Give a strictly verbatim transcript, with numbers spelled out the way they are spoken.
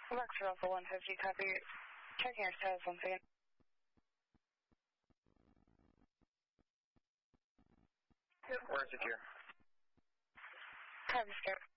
Lux Alpha one fifty, copy. Checking your status once again. Yep, we're secure. Copy, secure.